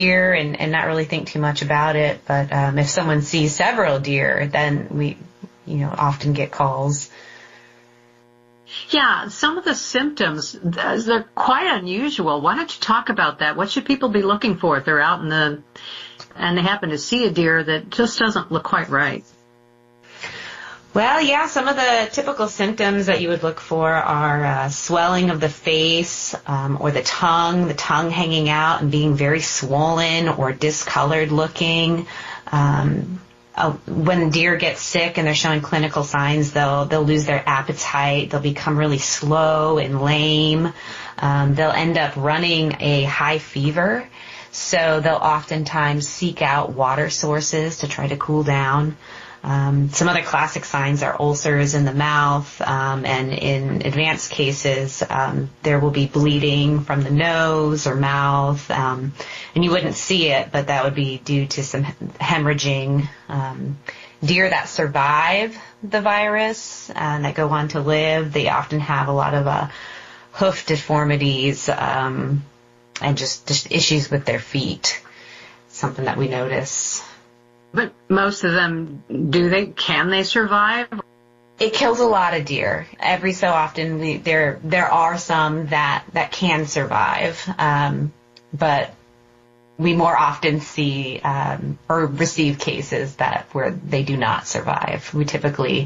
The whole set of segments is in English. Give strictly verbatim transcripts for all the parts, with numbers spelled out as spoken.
deer and, and not really think too much about it. But um, if someone sees several deer, then we, you know, often get calls. Yeah, some of the symptoms, they're quite unusual. Why don't you talk about that? What should people be looking for if they're out in the, and they happen to see a deer that just doesn't look quite right? Well, yeah, some of the typical symptoms that you would look for are uh, swelling of the face um, or the tongue, the tongue hanging out and being very swollen or discolored looking. Um, Uh, when deer get sick and they're showing clinical signs, they'll they'll lose their appetite. They'll become really slow and lame. Um, they'll end up running a high fever, so they'll oftentimes seek out water sources to try to cool down. Um, some other classic signs are ulcers in the mouth, um, and in advanced cases, um, there will be bleeding from the nose or mouth, um, and you wouldn't see it, but that would be due to some hemorrhaging. Um, deer that survive the virus and that go on to live, they often have a lot of uh, hoof deformities um, and just, just issues with their feet, something that we notice. But most of them, do they, can they survive? It kills a lot of deer. Every so often, we, there there are some that, that can survive, um, but we more often see um, or receive cases that where they do not survive. We typically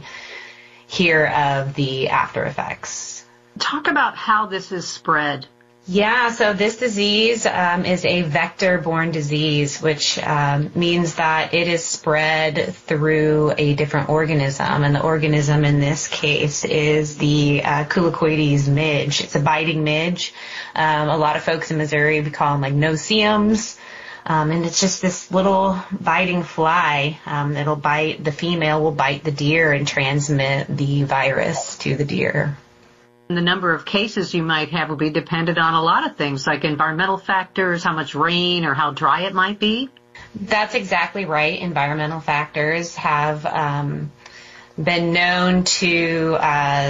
hear of the after effects. Talk about how this is spread. Yeah, so this disease um, is a vector-borne disease, which um, means that it is spread through a different organism, and the organism in this case is the uh, Culicoides midge. It's a biting midge. Um, a lot of folks in Missouri, we call them like no-see-ums, um, and it's just this little biting fly. Um, it'll bite, the female will bite the deer and transmit the virus to the deer. The number of cases you might have will be dependent on a lot of things, like environmental factors, how much rain or how dry it might be. That's exactly right. Environmental factors have um, been known to uh,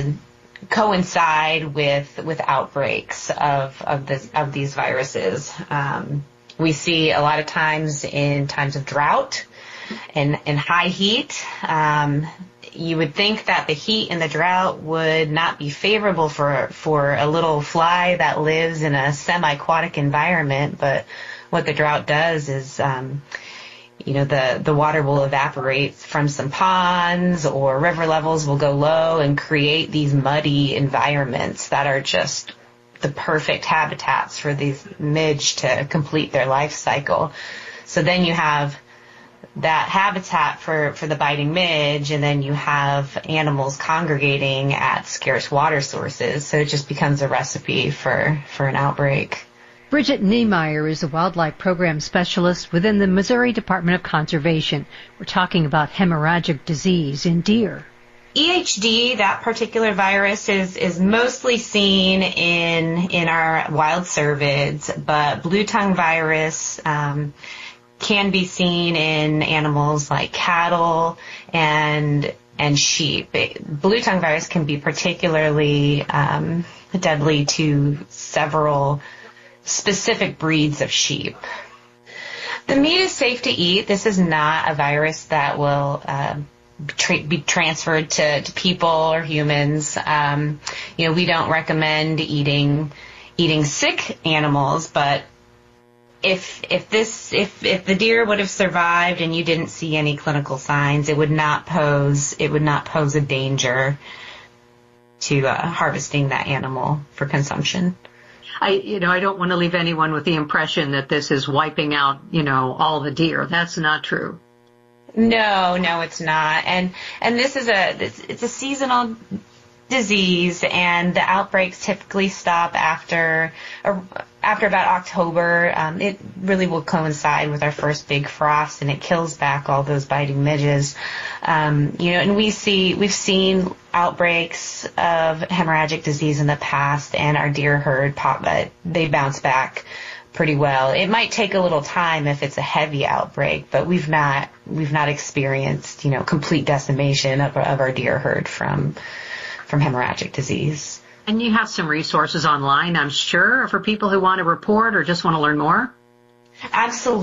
coincide with with outbreaks of of this of these viruses. Um, we see a lot of times in times of drought and and high heat. Um, You would think that the heat and the drought would not be favorable for for a little fly that lives in a semi-aquatic environment, but what the drought does is, um, you know, the, the water will evaporate from some ponds or river levels will go low and create these muddy environments that are just the perfect habitats for these midge to complete their life cycle. So then you have that habitat for, for the biting midge, and then you have animals congregating at scarce water sources. So it just becomes a recipe for, for an outbreak. Bridget Niemeyer is a wildlife program specialist within the Missouri Department of Conservation. We're talking about hemorrhagic disease in deer. E H D, that particular virus, is, is mostly seen in, in our wild cervids, but blue tongue virus, um, can be seen in animals like cattle and and sheep. Blue tongue virus can be particularly um, deadly to several specific breeds of sheep. The meat is safe to eat. This is not a virus that will uh, tra- be transferred to, to people or humans. Um, you know, we don't recommend eating eating sick animals, but If if this if if the deer would have survived and you didn't see any clinical signs, it would not pose it would not pose a danger to uh, harvesting that animal for consumption. I you know I don't want to leave anyone with the impression that this is wiping out you know all the deer. That's not true. No, no, it's not. And and this is a this, it's a seasonal disease, and the outbreaks typically stop after uh, after about October. Um, it really will coincide with our first big frost, and it kills back all those biting midges. Um, you know, and we see we've seen outbreaks of hemorrhagic disease in the past, and our deer herd pop, uh, they bounce back pretty well. It might take a little time if it's a heavy outbreak, but we've not we've not experienced you know complete decimation of, of our deer herd from. from hemorrhagic disease. And you have some resources online, I'm sure, for people who want to report or just want to learn more? Absolutely.